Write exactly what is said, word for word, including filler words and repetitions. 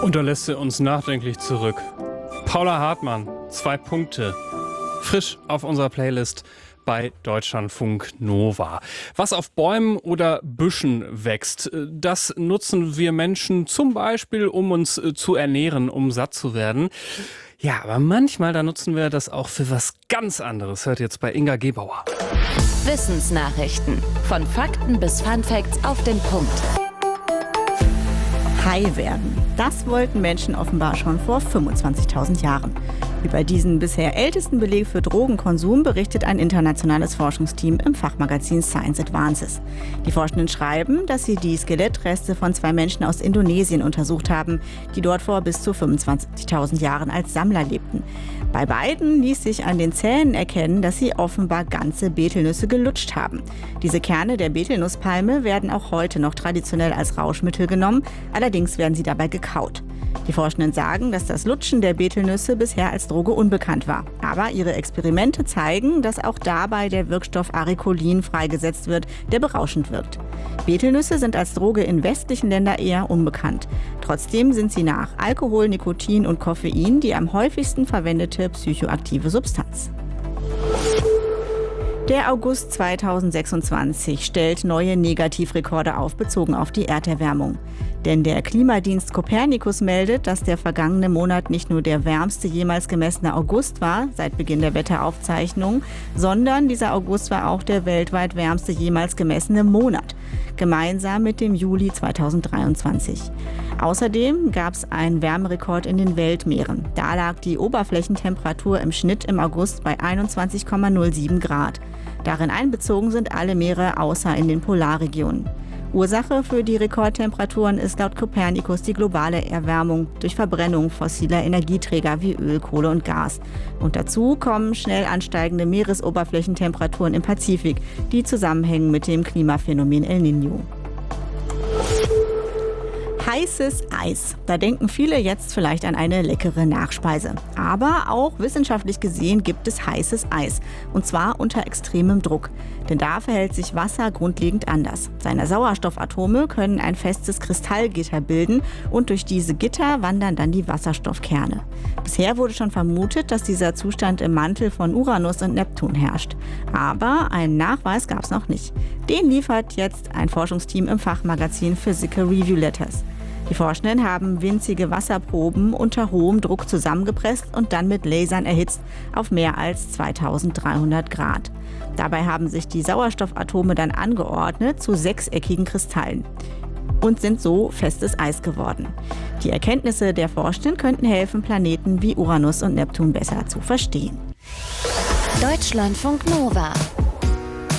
Und da lässt er uns nachdenklich zurück. Paula Hartmann, zwei Punkte. Frisch auf unserer Playlist bei Deutschlandfunk Nova. Was auf Bäumen oder Büschen wächst, das nutzen wir Menschen zum Beispiel, um uns zu ernähren, um satt zu werden. Ja, aber manchmal, da nutzen wir das auch für was ganz anderes. Hört jetzt bei Inga Gebauer. Wissensnachrichten. Von Fakten bis Funfacts auf den Punkt. Hai werden. Das wollten Menschen offenbar schon vor fünfundzwanzigtausend Jahren. Über diesen bisher ältesten Beleg für Drogenkonsum berichtet ein internationales Forschungsteam im Fachmagazin Science Advances. Die Forschenden schreiben, dass sie die Skelettreste von zwei Menschen aus Indonesien untersucht haben, die dort vor bis zu fünfundzwanzigtausend Jahren als Sammler lebten. Bei beiden ließ sich an den Zähnen erkennen, dass sie offenbar ganze Betelnüsse gelutscht haben. Diese Kerne der Betelnusspalme werden auch heute noch traditionell als Rauschmittel genommen, allerdings werden sie dabei gekaut. Die Forschenden sagen, dass das Lutschen der Betelnüsse bisher als Droge unbekannt war. Aber ihre Experimente zeigen, dass auch dabei der Wirkstoff Aricolin freigesetzt wird, der berauschend wirkt. Betelnüsse sind als Droge in westlichen Ländern eher unbekannt. Trotzdem sind sie nach Alkohol, Nikotin und Koffein die am häufigsten verwendete psychoaktive Substanz. Der August zweitausendsechsundzwanzig stellt neue Negativrekorde auf, bezogen auf die Erderwärmung. Denn der Klimadienst Copernicus meldet, dass der vergangene Monat nicht nur der wärmste jemals gemessene August war, seit Beginn der Wetteraufzeichnung, sondern dieser August war auch der weltweit wärmste jemals gemessene Monat, gemeinsam mit dem Juli zweitausenddreiundzwanzig. Außerdem gab es einen Wärmerekord in den Weltmeeren. Da lag die Oberflächentemperatur im Schnitt im August bei einundzwanzig Komma null sieben Grad. Darin einbezogen sind alle Meere außer in den Polarregionen. Ursache für die Rekordtemperaturen ist laut Copernicus die globale Erwärmung durch Verbrennung fossiler Energieträger wie Öl, Kohle und Gas. Und dazu kommen schnell ansteigende Meeresoberflächentemperaturen im Pazifik, die zusammenhängen mit dem Klimaphänomen El Niño. Heißes Eis. Da denken viele jetzt vielleicht an eine leckere Nachspeise. Aber auch wissenschaftlich gesehen gibt es heißes Eis. Und zwar unter extremem Druck. Denn da verhält sich Wasser grundlegend anders. Seine Sauerstoffatome können ein festes Kristallgitter bilden und durch diese Gitter wandern dann die Wasserstoffkerne. Bisher wurde schon vermutet, dass dieser Zustand im Mantel von Uranus und Neptun herrscht. Aber einen Nachweis gab es noch nicht. Den liefert jetzt ein Forschungsteam im Fachmagazin Physical Review Letters. Die Forschenden haben winzige Wasserproben unter hohem Druck zusammengepresst und dann mit Lasern erhitzt auf mehr als zweitausenddreihundert Grad. Dabei haben sich die Sauerstoffatome dann angeordnet zu sechseckigen Kristallen und sind so festes Eis geworden. Die Erkenntnisse der Forschenden könnten helfen, Planeten wie Uranus und Neptun besser zu verstehen. Deutschlandfunk Nova.